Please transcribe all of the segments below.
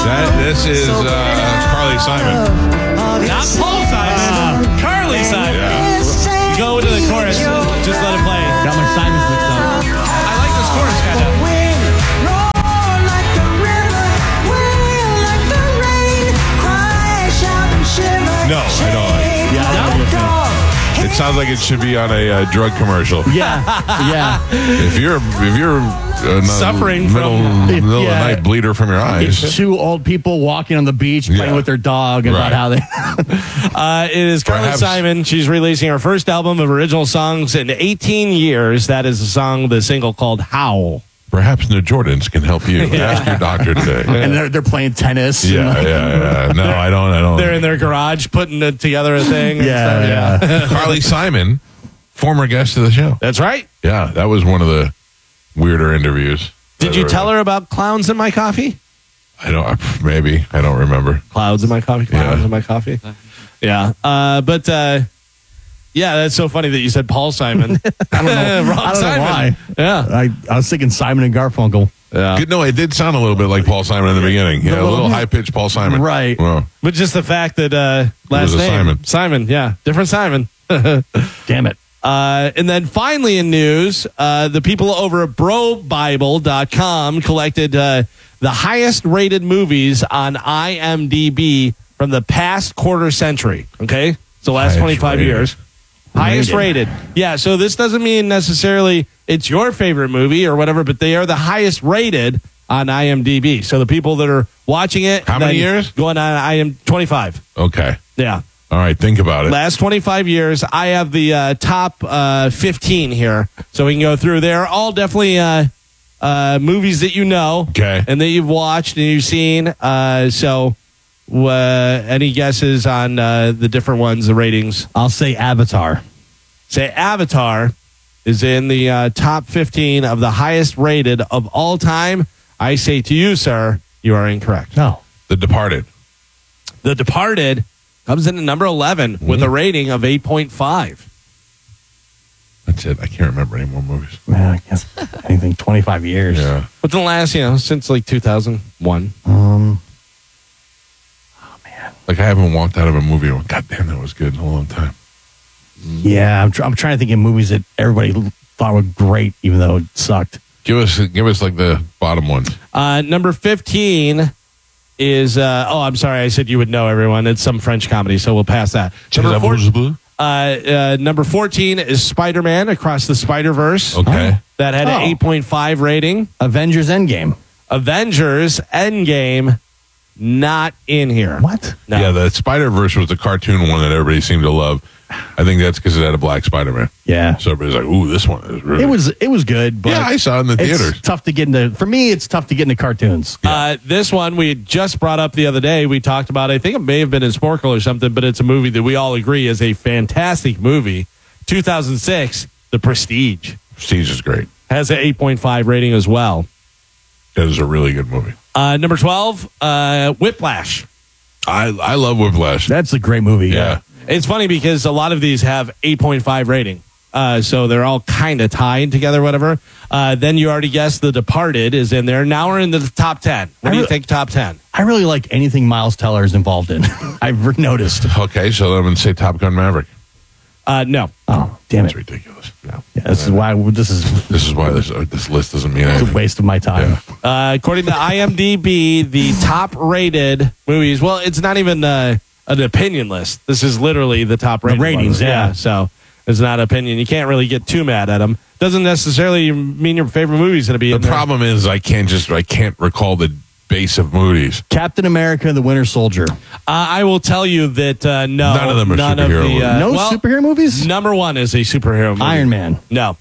This is Carly Simon. Not Paul Simon. Carly Simon. Yeah. Go to the chorus. Just let it play. Got my Simons mixed up. I like this chorus kind of. No, I don't. Yeah, I know. It sounds like it should be on a drug commercial. Yeah, yeah. If you're Suffering middle from- of the Yeah. night bleeder from your eyes. It's two old people walking on the beach playing Yeah. with their dog Right. about how they. It is Carly Perhaps- Simon. She's releasing her first album of original songs in 18 years. That is the single called Howl. Perhaps New Jordans can help you. Ask your doctor today. And they're playing tennis. Yeah. No, I don't. They're in their garage putting together a thing. and Yeah, stuff. yeah. Carly Simon, former guest of the show. That's right. Yeah, that was one of the weirder interviews. Did you tell her about clowns in my coffee? I don't. Maybe I don't remember. Clouds in my coffee. Clowns Yeah. in my coffee. Yeah. Yeah, that's so funny that you said Paul Simon. I don't know. Wrong I don't know Simon. why. Yeah. I was thinking Simon and Garfunkel. Yeah. Good, no, it did sound a little bit like Paul Simon in the beginning. Yeah, a little high pitched Paul Simon. Right. Well, But just the fact that last was a name Simon. Simon, yeah, different Simon. Damn it. And then finally in news, the people over at BroBible.com collected the highest rated movies on IMDb from the past quarter century. Okay, so last Highest 25 rated. years. Highest rated. Yeah, so this doesn't mean necessarily it's your favorite movie or whatever, but they are the highest rated on IMDb. So the people that are watching it. How many then years? Going on 25. okay. Yeah. All right, think about it. Last 25 years, I have the top 15 here. So we can go through. They're all definitely movies that you know. Okay. And that you've watched and you've seen. So any guesses on the different ones, the ratings? I'll say Avatar. Say Avatar is in the top 15 of the highest rated of all time. I say to you, sir, you are incorrect. No. The Departed. The Departed comes in at number 11 with a rating of 8.5. That's it. I can't remember any more movies. Man, I guess anything 25 years. Yeah. Within the last, since like 2001. Like I haven't walked out of a movie and went, God damn, that was good in a long time. Yeah, I'm trying to think of movies that everybody thought were great, even though it sucked. Give us like the bottom ones. Number 15 is I'm sorry, I said you would know everyone. It's some French comedy, so we'll pass that. Number 14 is Spider-Man Across the Spider-Verse. Okay. That had an 8.5 rating. Avengers Endgame. Avengers Endgame not in here. What? No. Yeah, the Spider-Verse was the cartoon one that everybody seemed to love. I think that's because it had a black Spider-Man. Yeah. So everybody's like, ooh, this one is really... It was good, but Yeah, I saw it in the theaters. It's tough to get into. For me, it's tough to get into cartoons. This one we just brought up the other day. We talked about, I think it may have been in Sporkle or something, but it's a movie that we all agree is a fantastic movie. 2006, The Prestige. Prestige is great. Has an 8.5 rating as well. That is a really good movie. Number 12, Whiplash. I love Whiplash. That's a great movie. Yeah. It's funny because a lot of these have 8.5 rating. So they're all kind of tied together, whatever. Then you already guessed The Departed is in there. Now we're in the top 10. What do you think top 10? I really like anything Miles Teller is involved in. I've noticed. Okay, so I'm going to say Top Gun Maverick. No. Oh, damn That's it. ridiculous. No. Yeah, this is why this is Why this list doesn't mean a anything. waste of my time. Yeah. According to IMDb, the top rated movies, well, it's not even an opinion list. This is literally the top rated ratings, ones. yeah. So it's not opinion. You can't really get too mad at them. Doesn't necessarily mean your favorite movie is going to be The in there. problem is I can't recall the base of movies. Captain America, The Winter Soldier. I will tell you that no. None of them are superhero movies. No superhero movies? Number 1 is a superhero movie. Iron Man. No.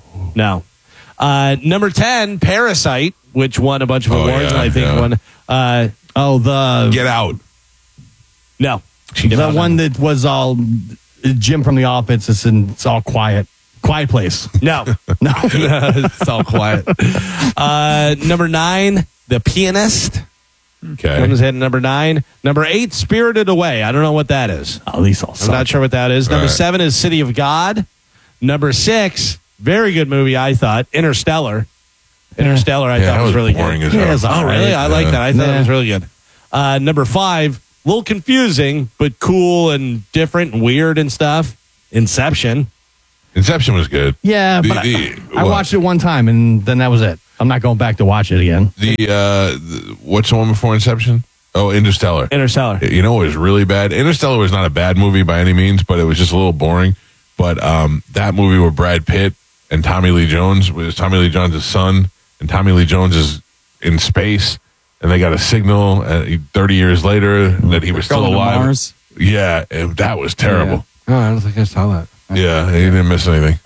Number 10, Parasite, which won a bunch of awards. yeah, and I think yeah. won. The Get Out. No. the one that was all Jim from The Office. It's all quiet. Quiet Place. No. No. It's all quiet. Number 9, The Pianist. Okay. Comes in number 9. Number 8, Spirited Away. I don't know what that is. Oh, these all I'm suck. not sure what that is. Number Right. 7 is City of God. Number 6, very good movie, I thought, Interstellar. Interstellar, I Yeah, thought that was really boring good. as Yeah, hell. it's all Oh, really? right. I like that. I thought it was really good. Number 5, a little confusing, but cool and different and weird and stuff. Inception. Inception was good. Yeah, but I watched it one time, and then that was it. I'm not going back to watch it again. What's the one before Inception? Oh, Interstellar. Interstellar. You know, it was really bad. Interstellar was not a bad movie by any means, but it was just a little boring. But that movie with Brad Pitt and Tommy Lee Jones was Tommy Lee Jones' son, and Tommy Lee Jones is in space, and they got a signal 30 years later that he was still Going to alive. Mars. Yeah, that was terrible. Oh, I don't think I saw that. Yeah, he didn't miss anything.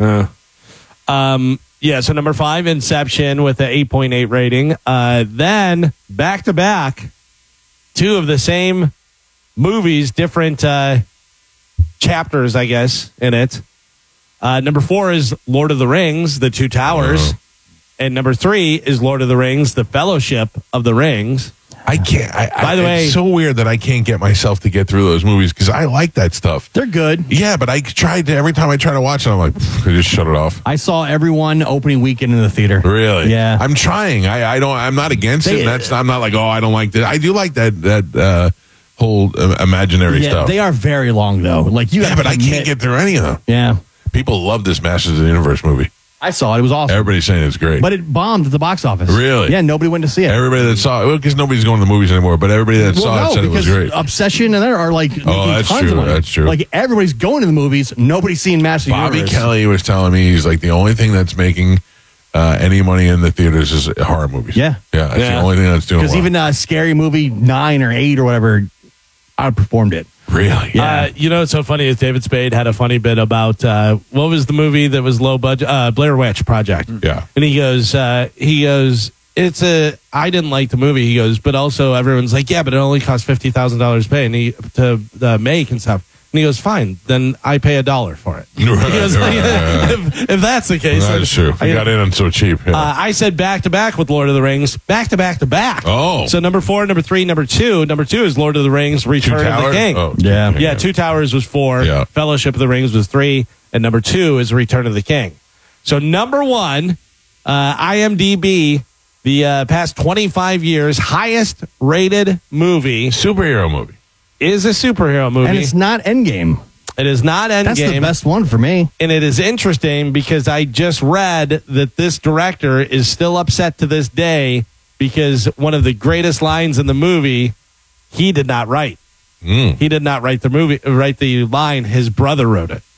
So number 5, Inception with an 8.8 rating. Then back to back, 2 of the same movies, different chapters, I guess, in it. Number 4 is Lord of the Rings, The Two Towers. And number 3 is Lord of the Rings, The Fellowship of the Rings. I can't. By the way, it's so weird that I can't get myself to get through those movies because I like that stuff. They're good. Yeah, but I tried to, every time I try to watch it, I'm like, I just shut it off. I saw everyone opening weekend in the theater. Really? Yeah. I'm trying. I'm not against it. And I'm not like, oh, I don't like that. I do like that whole imaginary Yeah, stuff. they are very long though. Like you. Yeah, but I can't get through any of them. Yeah, People love this Masters of the Universe movie. I saw it. It was awesome. Everybody's saying it's great. But it bombed at the box office. Really? Yeah, nobody went to see it. Everybody that saw it, well, because nobody's going to the movies anymore, but everybody that saw it said it was great. Obsession and there are like making that's tons true. of money. That's true. Like everybody's going to the movies. Nobody's seeing Master Bobby Universe. Kelly was telling me, he's like, the only thing that's making any money in the theaters is horror movies. Yeah. Yeah, that's the only thing that's doing Because well. even Scary Movie 9 or 8 or whatever outperformed it. Really? Yeah. You know what's so funny is David Spade had a funny bit about what was the movie that was low budget? Blair Witch Project. Yeah. And he goes, I didn't like the movie. He goes, but also everyone's like, yeah, but it only cost $50,000 to pay to make and stuff. And he goes, fine, then I pay $1 for it. He goes, if that's the case, That's true. We got in on so cheap. Yeah. I said back to back with Lord of the Rings, back to back to back. Oh. So number 4, number 3, number 2. Number 2 is Lord of the Rings, Return of the King. Oh, Yeah. Yeah, Two Towers was 4. Yeah. Fellowship of the Rings was 3. And number 2 is Return of the King. So number 1, IMDb, the past 25 years, highest rated movie Superhero movie. is a superhero movie. And it's not Endgame. It is not Endgame. That's the best one for me. And it is interesting because I just read that this director is still upset to this day because one of the greatest lines in the movie, he did not write. He did not write the line. His brother wrote it.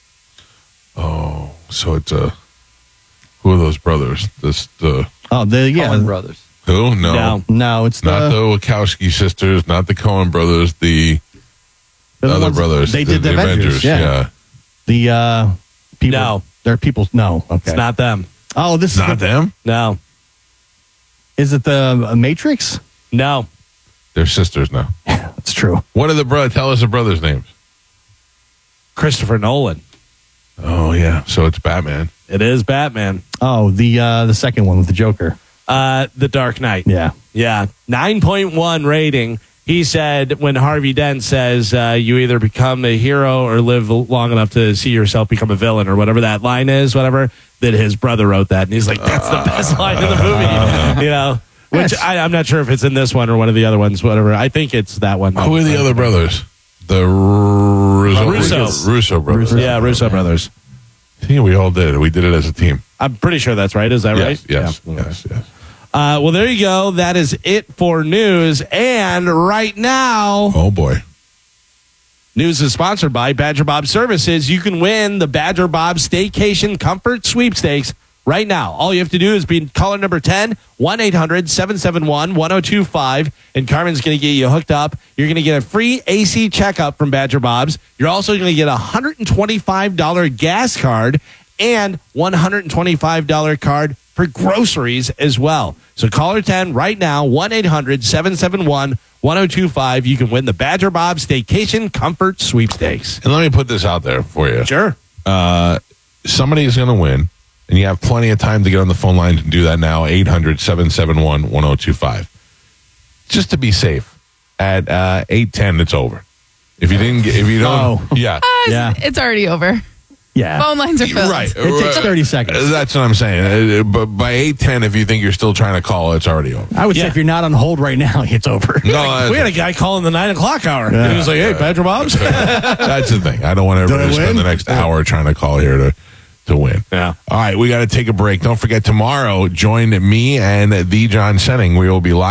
Oh, so it's who are those brothers? Coen Brothers. Who? No. No, it's Not the Wachowski sisters, not the Coen brothers, the other brothers. They did the Avengers. Yeah. The people. No. They're people. No. Okay. It's not them. Oh, this It's not is them. No. Is it the Matrix? No. They're sisters now. Yeah, that's true. What are the brothers? Tell us the brothers' names. Christopher Nolan. Oh yeah, so it's Batman. It is Batman. Oh, the second one with the Joker. The Dark Knight. Yeah. Yeah. 9.1 rating. He said when Harvey Dent says you either become a hero or live long enough to see yourself become a villain or whatever that line is, whatever, that his brother wrote that. And he's like, that's the best line in the movie. You know, which I'm not sure if it's in this one or one of the other ones, whatever. I think it's that one. Who are the other brothers? The Russo brothers. Yeah, Russo brothers. See, we all did it. We did it as a team. I'm pretty sure that's right. Is that right? Yes. Yeah. Yes. Well, there you go. That is it for news. And right now, Oh boy. news is sponsored by Badger Bob Services. You can win the Badger Bob Staycation Comfort Sweepstakes right now. All you have to do is be caller number 10, 1-800-771-1025, and Carmen's going to get you hooked up. You're going to get a free AC checkup from Badger Bob's. You're also going to get a $125 gas card and $125 card for groceries as well. So caller 10 right now, 1-800-771-1025. You can win the Badger Bob Staycation Comfort Sweepstakes. And let me put this out there for you. Sure. Somebody is going to win, and you have plenty of time to get on the phone lines and do that now. 800-771-1025. Just to be safe, at 8:10, it's over. If you didn't, if you don't, yeah. Yeah. It's already over. Yeah. Phone lines are filled. Right. It takes 30 seconds. That's what I'm saying. But by 8:10, if you think you're still trying to call, it's already over. I would say Yeah. if you're not on hold right now, it's over. No, We had a guy calling the 9 o'clock hour. And he was like, hey, Badger Bob's. that's the thing. I don't want everybody to Did I spend win? the next hour trying to call here to win. Yeah. All right, we got to take a break. Don't forget, tomorrow, join me and the John Senning. We will be live.